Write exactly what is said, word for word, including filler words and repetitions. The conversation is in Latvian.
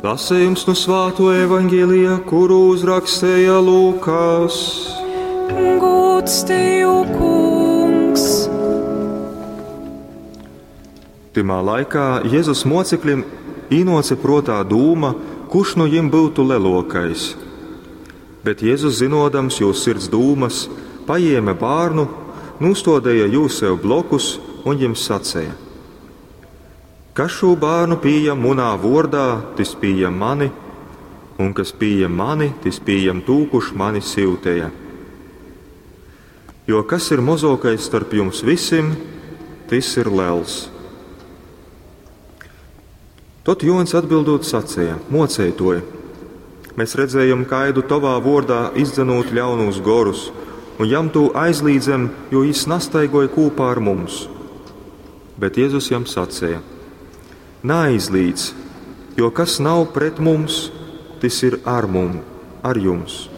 Lasījums no Svēto evaņģēlija, kuru uzrakstīja Lūkas. Gods tev, kungs! Timā laikā Jēzus mocekļiem īnoca protā dūma, kurš no viņiem būtu lielākais. Bet Jēzus, zinodams jūs sirds dūmas, paņēma bērnu, nustādīja jūs sev blokus un jums sacīja: Kas šo bērnu pieņem manā vārdā, tas pieņem mani, un kas pieņem mani, tas pieņem tū, kurš mani sūtīja. Jo kas ir mazākais starp jums visiem, tas ir liels. Tad Joņs atbildot sacīja: Mocētoji, mēs redzējām kaidu tavā vārdā izdzenot ļaunus gorus, un jam to aizlīdzam, jo viņš nastaigoja kopā ar mums. Bet Jēzus jam sacīja: Neaizlīdz, jo kas nav pret mums, tas ir ar mums, ar jums.